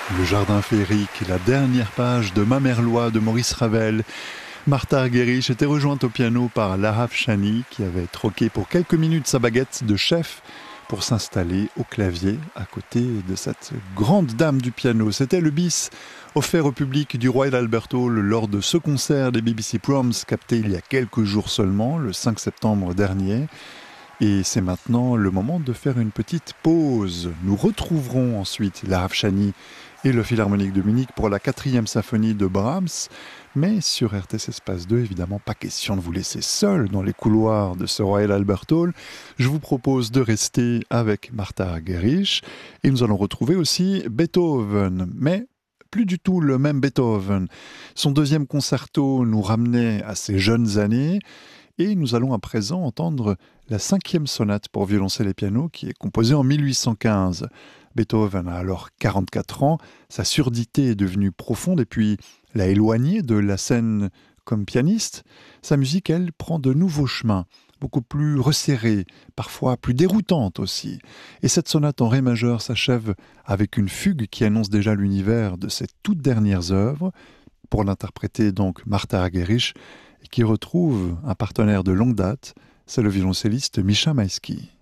Le jardin féerique, la dernière page de Mamerlois de Maurice Ravel. Martha Argerich était rejointe au piano par Lara Afshani qui avait troqué pour quelques minutes sa baguette de chef pour s'installer au clavier à côté de cette grande dame du piano. C'était le bis offert au public du Royal Albert Hall lors de ce concert des BBC Proms capté il y a quelques jours seulement, le 5 septembre dernier. Et c'est maintenant le moment de faire une petite pause. Nous retrouverons ensuite Lara Afshani et le Philharmonique de Munich pour la 4e symphonie de Brahms. Mais sur RTS Espace 2, évidemment, pas question de vous laisser seul dans les couloirs de ce Royal Albert Hall. Je vous propose de rester avec Martha Argerich et nous allons retrouver aussi Beethoven, mais plus du tout le même Beethoven. Son deuxième concerto nous ramenait à ses jeunes années et nous allons à présent entendre la 5e sonate pour violoncelle et piano qui est composée en 1815. Beethoven a alors 44 ans, sa surdité est devenue profonde et puis l'a éloigné de la scène comme pianiste. Sa musique, elle, prend de nouveaux chemins, beaucoup plus resserrés, parfois plus déroutantes aussi. Et cette sonate en ré majeur s'achève avec une fugue qui annonce déjà l'univers de ses toutes dernières œuvres, pour l'interpréter donc Martha Argerich, et qui retrouve un partenaire de longue date, c'est le violoncelliste Misha Maïski.